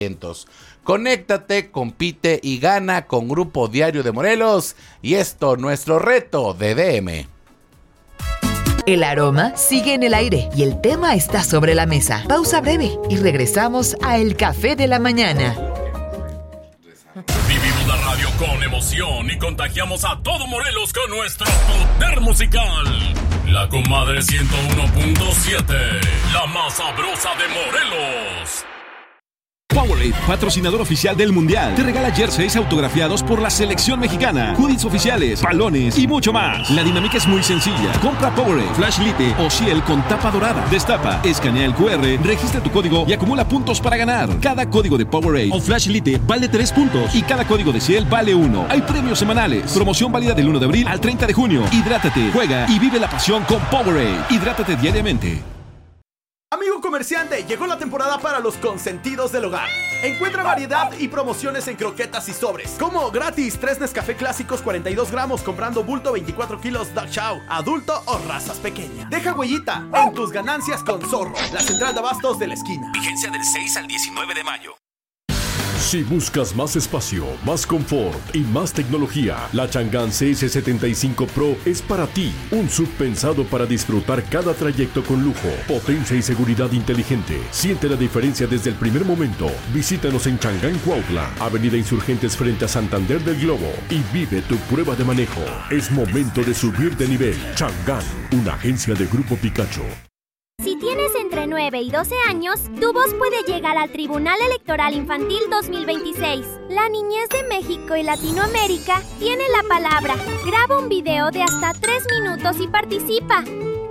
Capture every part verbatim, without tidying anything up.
Conéctate, compite y gana con Grupo Diario de Morelos y esto nuestro reto de D M. El aroma sigue en el aire y el tema está sobre la mesa. Pausa breve y regresamos a El Café de la Mañana. Vivimos la radio con emoción y contagiamos a todo Morelos con nuestro poder musical. La Comadre ciento uno punto siete, la más sabrosa de Morelos. Powerade, patrocinador oficial del Mundial, te regala jerseys autografiados por la selección mexicana, hoodies oficiales, balones y mucho más. La dinámica es muy sencilla. Compra Powerade, Flash Lite o Ciel con tapa dorada. Destapa, escanea el cu erre, registra tu código y acumula puntos para ganar. Cada código de Powerade o Flash Lite vale tres puntos y cada código de Ciel vale uno. Hay premios semanales. Promoción válida del uno de abril al treinta de junio. Hidrátate, juega y vive la pasión con Powerade. Hidrátate diariamente. Amigo comerciante, llegó la temporada para los consentidos del hogar. Encuentra variedad y promociones en croquetas y sobres. Como gratis, tres Nescafé clásicos cuarenta y dos gramos comprando bulto veinticuatro kilos Dog Chow, adulto o razas pequeñas. Deja huellita en tus ganancias con Zorro, la central de abastos de la esquina. Vigencia del seis al diecinueve de mayo. Si buscas más espacio, más confort y más tecnología, la Chang'an C S setenta y cinco Pro es para ti. Un S U V pensado para disfrutar cada trayecto con lujo, potencia y seguridad inteligente. Siente la diferencia desde el primer momento. Visítanos en Chang'an, Cuautla, Avenida Insurgentes frente a Santander del Globo y vive tu prueba de manejo. Es momento de subir de nivel. Chang'an, una agencia de Grupo Picacho. Si tienes entre nueve y doce años, tu voz puede llegar al Tribunal Electoral Infantil dos mil veintiséis. La niñez de México y Latinoamérica tiene la palabra. Graba un video de hasta tres minutos y participa.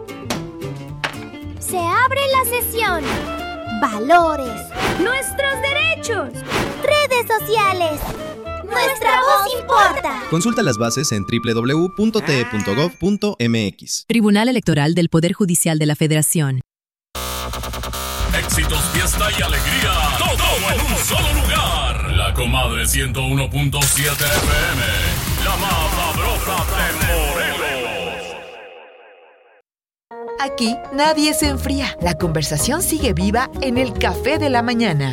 Se abre la sesión. Valores. Nuestros derechos. Redes sociales. ¡Nuestra voz importa! Consulta las bases en doble u doble u doble u punto t e punto gov punto m x. Tribunal Electoral del Poder Judicial de la Federación. Éxitos, fiesta y alegría, todo en un solo lugar. La Comadre ciento uno punto siete F M, la más sabrosa de Morelos. Aquí nadie se enfría. La conversación sigue viva en El Café de la Mañana.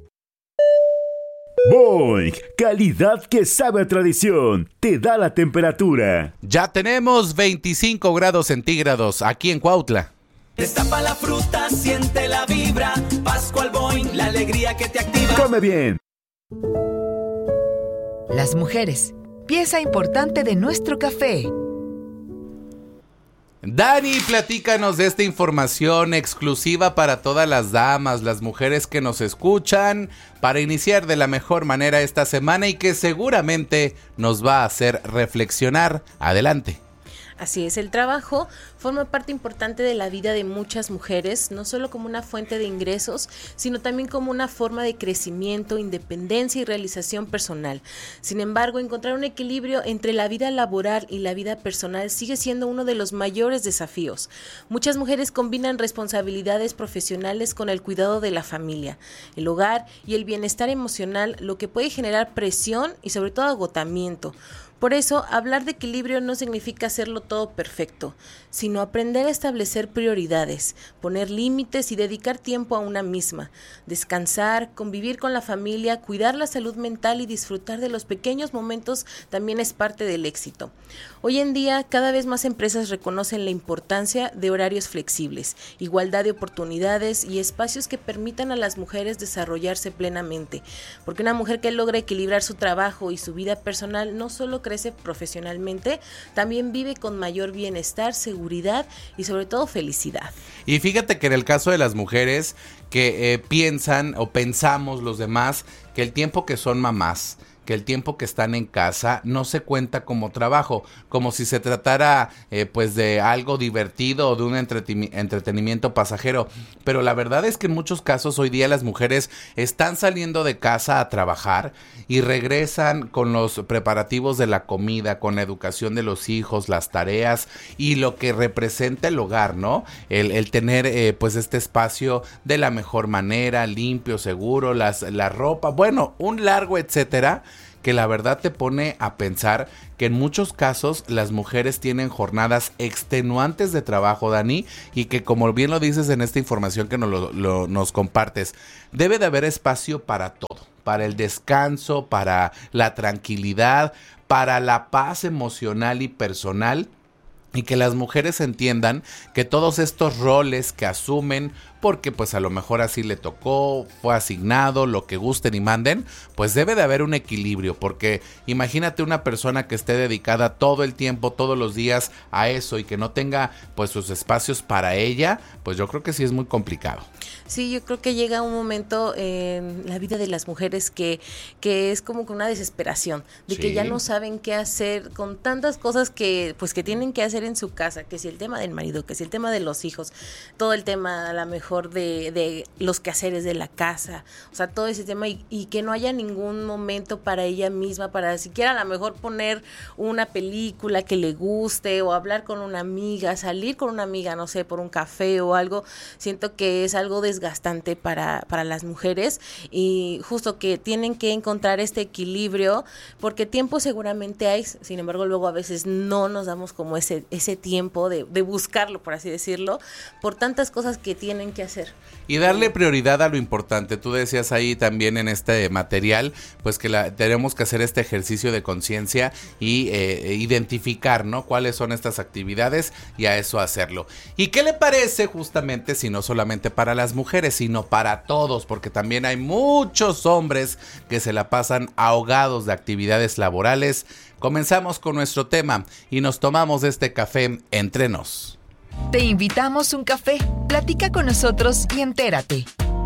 Boing, calidad que sabe a tradición, te da la temperatura. Ya tenemos veinticinco grados centígrados aquí en Cuautla. Destapa la fruta, siente la vibra, Pascual Boing, la alegría que te activa. Come bien. Las mujeres, pieza importante de nuestro café. Dani, platícanos de esta información exclusiva para todas las damas, las mujeres que nos escuchan, para iniciar de la mejor manera esta semana y que seguramente nos va a hacer reflexionar. Adelante. Así es, el trabajo forma parte importante de la vida de muchas mujeres, no solo como una fuente de ingresos, sino también como una forma de crecimiento, independencia y realización personal. Sin embargo, encontrar un equilibrio entre la vida laboral y la vida personal sigue siendo uno de los mayores desafíos. Muchas mujeres combinan responsabilidades profesionales con el cuidado de la familia, el hogar y el bienestar emocional, lo que puede generar presión y sobre todo agotamiento. Por eso, hablar de equilibrio no significa hacerlo todo perfecto, sino aprender a establecer prioridades, poner límites y dedicar tiempo a una misma, descansar, convivir con la familia, cuidar la salud mental y disfrutar de los pequeños momentos también es parte del éxito. Hoy en día, cada vez más empresas reconocen la importancia de horarios flexibles, igualdad de oportunidades y espacios que permitan a las mujeres desarrollarse plenamente, porque una mujer que logra equilibrar su trabajo y su vida personal no solo crece profesionalmente, también vive con mayor bienestar, seguridad y sobre todo felicidad. Y fíjate que en el caso de las mujeres que eh, piensan o pensamos los demás que el tiempo que son mamás, que el tiempo que están en casa no se cuenta como trabajo, como si se tratara eh, pues de algo divertido o de un entreten- entretenimiento pasajero, pero la verdad es que en muchos casos hoy día las mujeres están saliendo de casa a trabajar y regresan con los preparativos de la comida, con la educación de los hijos, las tareas y lo que representa el hogar, ¿no? El, el tener eh, pues este espacio de la mejor manera, limpio, seguro, las, la ropa, bueno, un largo etcétera, que la verdad te pone a pensar que en muchos casos las mujeres tienen jornadas extenuantes de trabajo, Dani, y que como bien lo dices en esta información que nos, lo, lo, nos compartes, debe de haber espacio para todo, para el descanso, para la tranquilidad, para la paz emocional y personal. Y que las mujeres entiendan que todos estos roles que asumen, porque pues a lo mejor así le tocó, fue asignado, lo que gusten y manden, pues debe de haber un equilibrio, porque imagínate una persona que esté dedicada todo el tiempo, todos los días a eso y que no tenga pues sus espacios para ella, pues yo creo que sí es muy complicado. Sí, yo creo que llega un momento en la vida de las mujeres que, que es como con una desesperación, de sí. que ya no saben qué hacer con tantas cosas que pues que tienen que hacer en su casa, que si el tema del marido, que si el tema de los hijos, todo el tema a lo mejor de, de los quehaceres de la casa, o sea, todo ese tema y, y que no haya ningún momento para ella misma, para siquiera a lo mejor poner una película que le guste o hablar con una amiga, salir con una amiga, no sé, por un café o algo. Siento que es algo desgastante para, para las mujeres y justo que tienen que encontrar este equilibrio porque tiempo seguramente hay, sin embargo luego a veces no nos damos como ese, ese tiempo de, de buscarlo, por así decirlo, por tantas cosas que tienen que hacer. Y darle prioridad a lo importante. Tú decías ahí también en este material, pues que la, tenemos que hacer este ejercicio de conciencia y eh, identificar, ¿no? Cuáles son estas actividades y a eso hacerlo. ¿Y qué le parece justamente, si no solamente para las mujeres, sino para todos? Porque también hay muchos hombres que se la pasan ahogados de actividades laborales. Comenzamos con nuestro tema y nos tomamos este café entre nos. Te invitamos un café, platica con nosotros y entérate.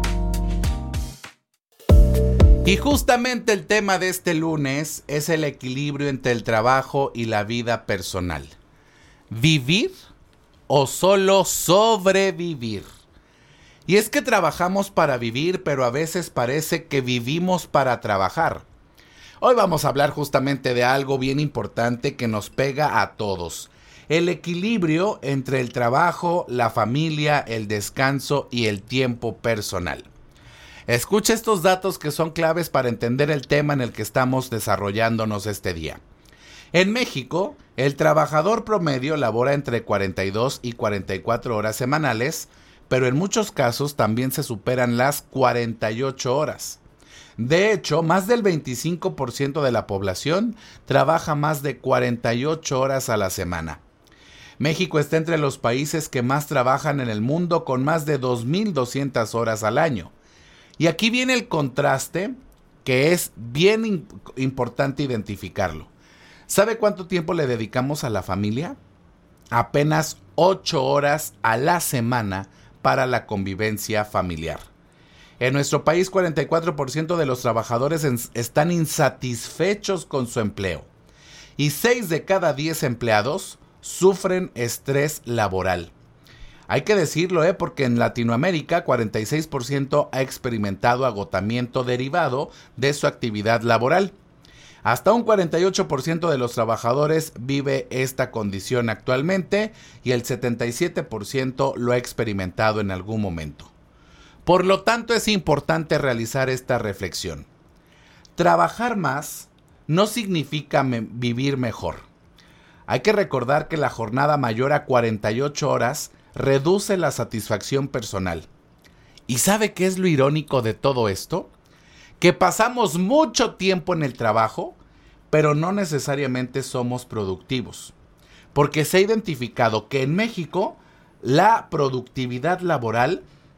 Y justamente el tema de este lunes es el equilibrio entre el trabajo y la vida personal. ¿Vivir o solo sobrevivir? Y es que trabajamos para vivir, pero a veces parece que vivimos para trabajar. Hoy vamos a hablar justamente de algo bien importante que nos pega a todos. El equilibrio entre el trabajo, la familia, el descanso y el tiempo personal. Escucha estos datos que son claves para entender el tema en el que estamos desarrollándonos este día. En México, el trabajador promedio labora entre cuarenta y dos y cuarenta y cuatro horas semanales, pero en muchos casos también se superan las cuarenta y ocho horas. De hecho, más del veinticinco por ciento de la población trabaja más de cuarenta y ocho horas a la semana. México está entre los países que más trabajan en el mundo con más de dos mil doscientas horas al año. Y aquí viene el contraste que es bien in- importante identificarlo. ¿Sabe cuánto tiempo le dedicamos a la familia? Apenas ocho horas a la semana para la convivencia familiar. En nuestro país, cuarenta y cuatro por ciento de los trabajadores en- están insatisfechos con su empleo. Y seis de cada diez empleados sufren estrés laboral. Hay que decirlo, ¿eh? Porque en Latinoamérica cuarenta y seis por ciento ha experimentado agotamiento derivado de su actividad laboral. Hasta un cuarenta y ocho por ciento de los trabajadores vive esta condición actualmente y el setenta y siete por ciento lo ha experimentado en algún momento. Por lo tanto, es importante realizar esta reflexión. Trabajar más no significa me- vivir mejor. Hay que recordar que la jornada mayor a cuarenta y ocho horas reduce la satisfacción personal. ¿Y sabe qué es lo irónico de todo esto? Que pasamos mucho tiempo en el trabajo, pero no necesariamente somos productivos. Porque se ha identificado que en México la productividad laboral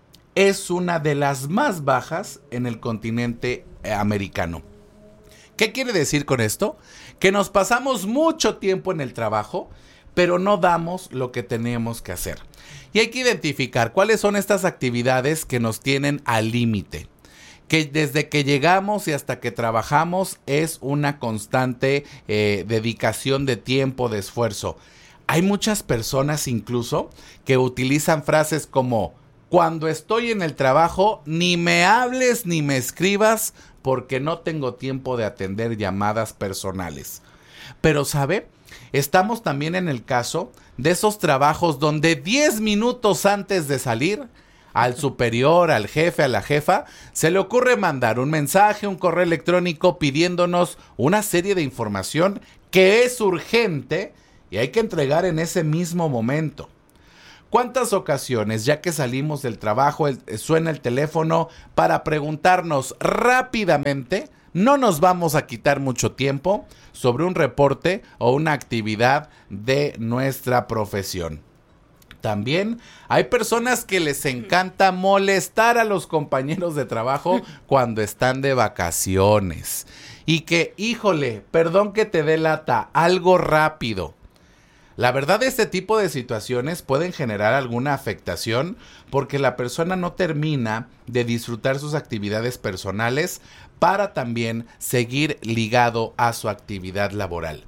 es una de las más bajas en el continente americano. ¿Qué quiere decir con esto? Que nos pasamos mucho tiempo en el trabajo, pero no damos lo que tenemos que hacer. Y hay que identificar cuáles son estas actividades que nos tienen al límite. Que desde que llegamos y hasta que trabajamos es una constante eh, dedicación de tiempo, de esfuerzo. Hay muchas personas incluso que utilizan frases como: cuando estoy en el trabajo, ni me hables ni me escribas porque no tengo tiempo de atender llamadas personales. Pero, ¿sabe? Estamos también en el caso de esos trabajos donde diez minutos antes de salir al superior, al jefe, a la jefa, se le ocurre mandar un mensaje, un correo electrónico pidiéndonos una serie de información que es urgente y hay que entregar en ese mismo momento. ¿Cuántas ocasiones, ya que salimos del trabajo, el, suena el teléfono para preguntarnos rápidamente, no nos vamos a quitar mucho tiempo, sobre un reporte o una actividad de nuestra profesión? También hay personas que les encanta molestar a los compañeros de trabajo cuando están de vacaciones. Y que, híjole, perdón que te dé lata, algo rápido. La verdad, este tipo de situaciones pueden generar alguna afectación porque la persona no termina de disfrutar sus actividades personales para también seguir ligado a su actividad laboral.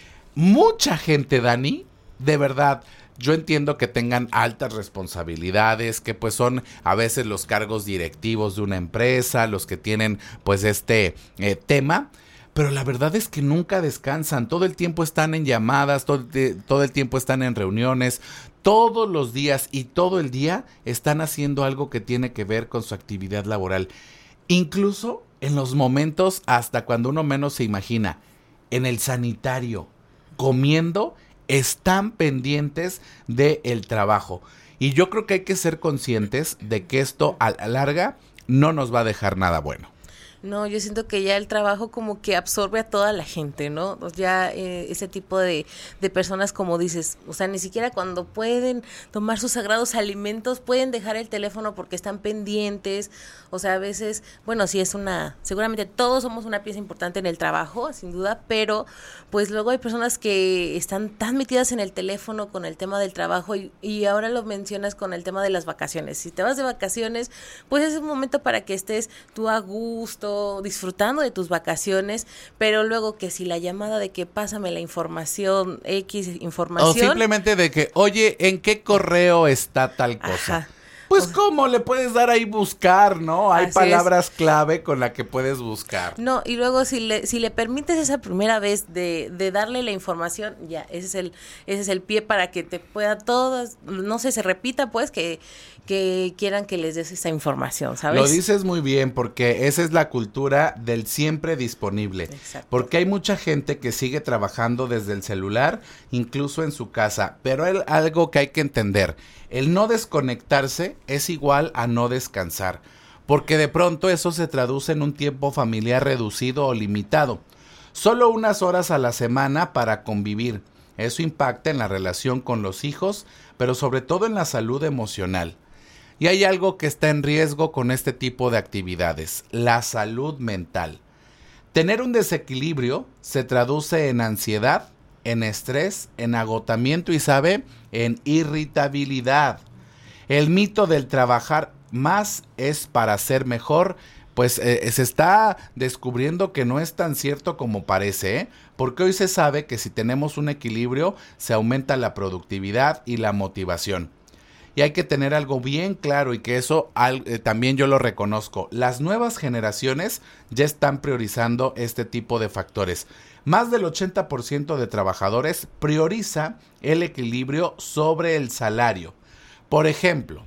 Mucha gente, Dani, de verdad, yo entiendo que tengan altas responsabilidades, que pues son a veces los cargos directivos de una empresa, los que tienen pues este eh, tema, pero la verdad es que nunca descansan, todo el tiempo están en llamadas, todo, todo el tiempo están en reuniones, todos los días y todo el día están haciendo algo que tiene que ver con su actividad laboral. Incluso en los momentos hasta cuando uno menos se imagina, en el sanitario, comiendo, están pendientes del trabajo. Y yo creo que hay que ser conscientes de que esto a la larga no nos va a dejar nada bueno. No, yo siento que ya el trabajo como que absorbe a toda la gente, ¿no? Ya eh, ese tipo de, de personas, como dices, o sea, ni siquiera cuando pueden tomar sus sagrados alimentos pueden dejar el teléfono porque están pendientes. O sea, a veces, bueno, sí es una, seguramente todos somos una pieza importante en el trabajo, sin duda, pero pues luego hay personas que están tan metidas en el teléfono con el tema del trabajo y, y ahora lo mencionas con el tema de las vacaciones. Si te vas de vacaciones, pues es un momento para que estés tú a gusto, disfrutando de tus vacaciones, pero luego que si la llamada de que pásame la información, X información. O simplemente de que, oye, ¿en qué correo está tal cosa? Ajá. Pues cómo le puedes dar ahí buscar, ¿no? Hay palabras es. clave con las que puedes buscar. No, y luego si le si le permites esa primera vez de, de darle la información, ya, ese es el ese es el pie para que te pueda todas, no sé, se repita pues que que quieran que les des esa información, ¿sabes? Lo dices muy bien, porque esa es la cultura del siempre disponible. Exacto. Porque hay mucha gente que sigue trabajando desde el celular, incluso en su casa, pero hay algo que hay que entender. El no desconectarse es igual a no descansar, porque de pronto eso se traduce en un tiempo familiar reducido o limitado. Solo unas horas a la semana para convivir. Eso impacta en la relación con los hijos, pero sobre todo en la salud emocional. Y hay algo que está en riesgo con este tipo de actividades, la salud mental. Tener un desequilibrio se traduce en ansiedad, en estrés, en agotamiento y, ¿sabe?, en irritabilidad. El mito del trabajar más es para ser mejor, pues eh, se está descubriendo que no es tan cierto como parece, ¿eh? Porque hoy se sabe que si tenemos un equilibrio, se aumenta la productividad y la motivación. Y hay que tener algo bien claro y que eso al, eh, también yo lo reconozco. Las nuevas generaciones ya están priorizando este tipo de factores. Más del ochenta por ciento de trabajadores prioriza el equilibrio sobre el salario. Por ejemplo,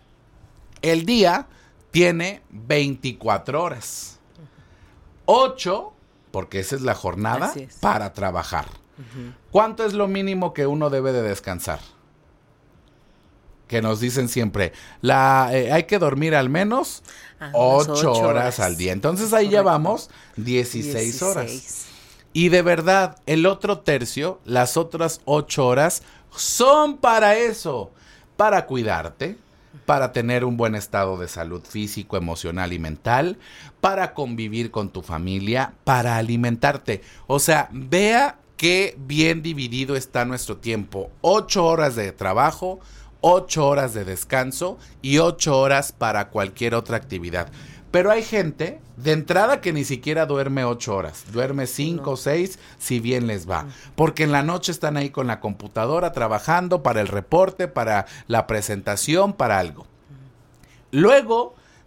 el día tiene veinticuatro horas. ocho, porque esa es la jornada, es. para trabajar. Uh-huh. ¿Cuánto es lo mínimo que uno debe de descansar? Que nos dicen siempre, la eh, hay que dormir al menos ah, ocho horas, horas al día. Entonces ahí Correcto. ya vamos dieciséis, dieciséis horas. Y de verdad, el otro tercio, las otras ocho horas, son para eso, para cuidarte, para tener un buen estado de salud físico, emocional y mental, para convivir con tu familia, para alimentarte. O sea, vea qué bien dividido está nuestro tiempo. Ocho horas de trabajo, ocho horas de descanso y ocho horas para cualquier otra actividad. Pero hay gente de entrada que ni siquiera duerme ocho horas, duerme cinco o seis si bien les va, porque en la noche están ahí con la computadora trabajando para el reporte, para la presentación, para algo. Luego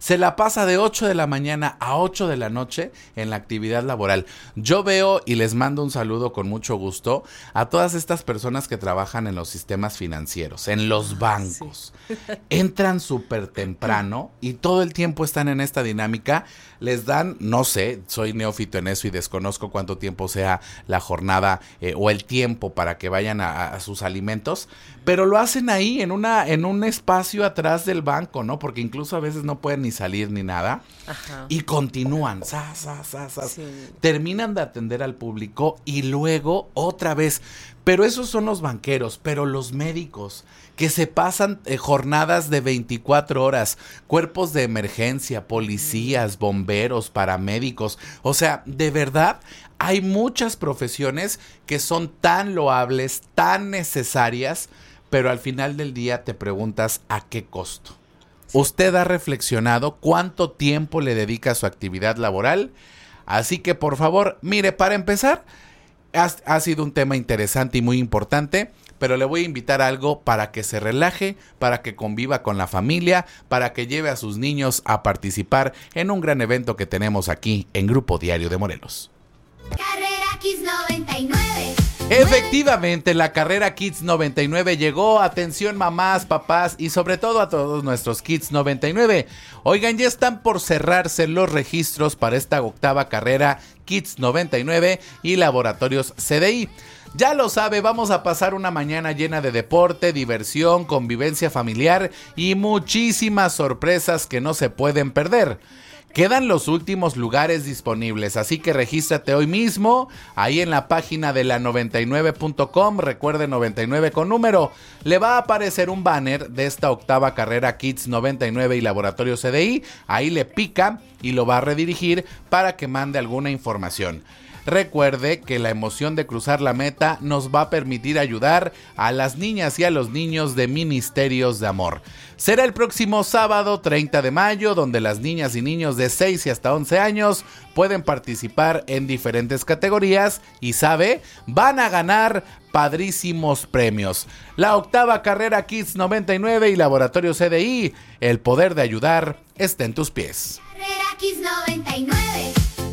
se la pasa de ocho de la mañana a ocho de la noche en la actividad laboral. Yo veo y les mando un saludo con mucho gusto a todas estas personas que trabajan en los sistemas financieros, en los bancos. Sí. Entran súper temprano y todo el tiempo están en esta dinámica. Les dan, no sé, soy neófito en eso y desconozco cuánto tiempo sea la jornada eh, o el tiempo para que vayan a, a sus alimentos, pero lo hacen ahí en una en un espacio atrás del banco, ¿no? Porque incluso a veces no pueden ni salir ni nada. Ajá. Y continúan, sa, sa, sa, sa. Sí. Terminan de atender al público y luego otra vez. Pero esos son los banqueros, pero los médicos que se pasan eh, jornadas de veinticuatro horas, cuerpos de emergencia, policías, bomberos, paramédicos, o sea, de verdad hay muchas profesiones que son tan loables, tan necesarias, pero al final del día te preguntas ¿a qué costo? Sí. ¿Usted ha reflexionado cuánto tiempo le dedica a su actividad laboral? Así que por favor, mire, para empezar, ha, ha sido un tema interesante y muy importante, pero le voy a invitar a algo para que se relaje, para que conviva con la familia, para que lleve a sus niños a participar en un gran evento que tenemos aquí en Grupo Diario de Morelos. Carrera Kids noventa y nueve. Efectivamente, la Carrera Kids noventa y nueve llegó. Atención mamás, papás y sobre todo a todos nuestros Kids noventa y nueve. Oigan, ya están por cerrarse los registros para esta octava Carrera Kids noventa y nueve y Laboratorios C D I. Ya lo sabe, vamos a pasar una mañana llena de deporte, diversión, convivencia familiar y muchísimas sorpresas que no se pueden perder. Quedan los últimos lugares disponibles, así que regístrate hoy mismo, ahí en la página de la noventa y nueve punto com, recuerde noventa y nueve con número. Le va a aparecer un banner de esta octava Carrera Kids noventa y nueve y Laboratorio C D I, ahí le pica y lo va a redirigir para que mande alguna información. Recuerde que la emoción de cruzar la meta nos va a permitir ayudar a las niñas y a los niños de Ministerios de Amor. Será el próximo sábado treinta de mayo, donde las niñas y niños de seis y hasta once años pueden participar en diferentes categorías y, ¿sabe? Van a ganar padrísimos premios. La octava Carrera Kids noventa y nueve y Laboratorio C D I, el poder de ayudar está en tus pies. Carrera Kids noventa y nueve.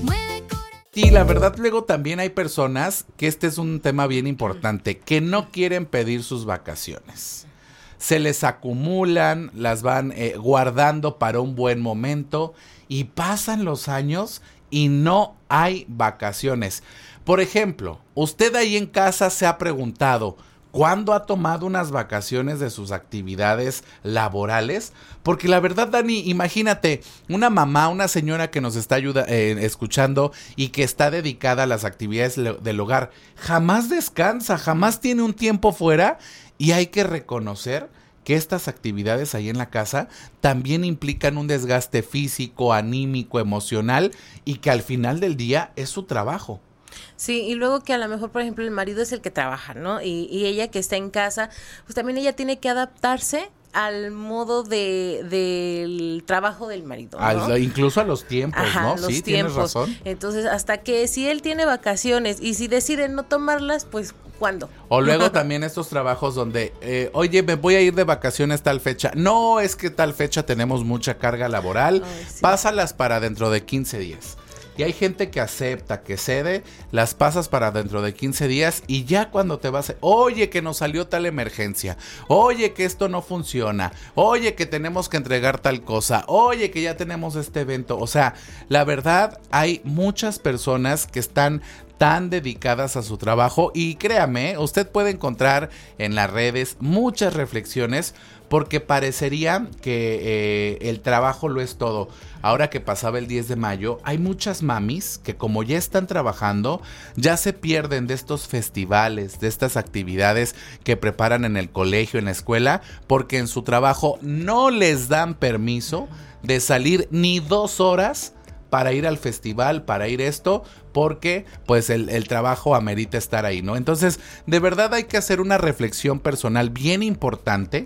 Y la verdad, luego también hay personas, que este es un tema bien importante, que no quieren pedir sus vacaciones. Se les acumulan, las van eh, guardando para un buen momento y pasan los años y no hay vacaciones. Por ejemplo, usted ahí en casa se ha preguntado, ¿cuándo ha tomado unas vacaciones de sus actividades laborales? Porque la verdad, Dani, imagínate, una mamá, una señora que nos está ayuda, eh, escuchando y que está dedicada a las actividades le- del hogar, jamás descansa, jamás tiene un tiempo fuera, y hay que reconocer que estas actividades ahí en la casa también implican un desgaste físico, anímico, emocional, y que al final del día es su trabajo. Sí, y luego que a lo mejor, por ejemplo, el marido es el que trabaja, ¿no? Y, y ella que está en casa, pues también ella tiene que adaptarse al modo de del trabajo del marido, ¿no? Al, incluso a los tiempos, Ajá, ¿no? los Sí, tiempos. tienes razón. Entonces, hasta que si él tiene vacaciones y si decide no tomarlas, pues, ¿cuándo? O luego también estos trabajos donde, eh, oye, me voy a ir de vacaciones tal fecha. No, es que tal fecha tenemos mucha carga laboral. Ay, sí. Pásalas para dentro de quince días. Y hay gente que acepta, que cede, las pasas para dentro de quince días y ya cuando te vas, oye, que nos salió tal emergencia, oye, que esto no funciona, oye, que tenemos que entregar tal cosa, oye, que ya tenemos este evento. O sea, la verdad, hay muchas personas que están tan dedicadas a su trabajo y créame, usted puede encontrar en las redes muchas reflexiones porque parecería que eh, el trabajo lo es todo. Ahora que pasaba el diez de mayo, hay muchas mamis que como ya están trabajando, ya se pierden de estos festivales, de estas actividades que preparan en el colegio, en la escuela, porque en su trabajo no les dan permiso de salir ni dos horas para ir al festival, para ir esto, porque pues el, el trabajo amerita estar ahí, ¿no? Entonces, de verdad hay que hacer una reflexión personal bien importante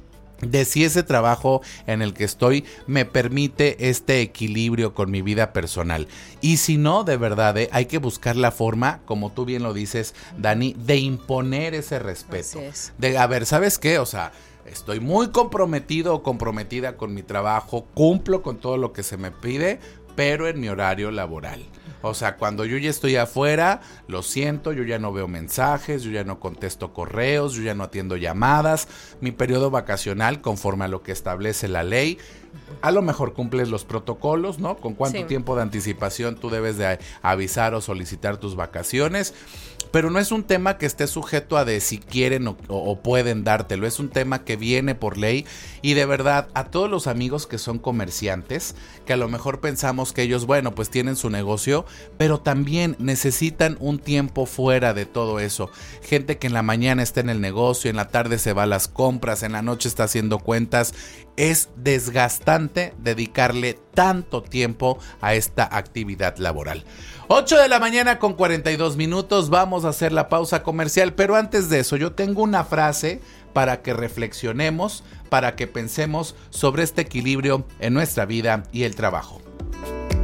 de si ese trabajo en el que estoy me permite este equilibrio con mi vida personal. Y si no, de verdad, ¿eh? hay que buscar la forma, como tú bien lo dices, Dani, de imponer ese respeto. Así es. De, a ver, ¿sabes qué? O sea, estoy muy comprometido o comprometida con mi trabajo, cumplo con todo lo que se me pide, pero en mi horario laboral. O sea, cuando yo ya estoy afuera, lo siento, yo ya no veo mensajes, yo ya no contesto correos, yo ya no atiendo llamadas. Mi periodo vacacional, conforme a lo que establece la ley, a lo mejor cumples los protocolos, ¿no? Con cuánto sí. tiempo de anticipación tú debes de avisar o solicitar tus vacaciones. Pero no es un tema que esté sujeto a de si quieren o, o pueden dártelo. Es un tema que viene por ley. Y de verdad, a todos los amigos que son comerciantes, que a lo mejor pensamos que ellos, bueno, pues tienen su negocio, pero también necesitan un tiempo fuera de todo eso. Gente que en la mañana está en el negocio, en la tarde se va a las compras, en la noche está haciendo cuentas. Es desgastante dedicarle tanto tiempo a esta actividad laboral. ocho de la mañana con cuarenta y dos minutos, vamos a hacer la pausa comercial, pero antes de eso yo tengo una frase para que reflexionemos, para que pensemos sobre este equilibrio en nuestra vida y el trabajo.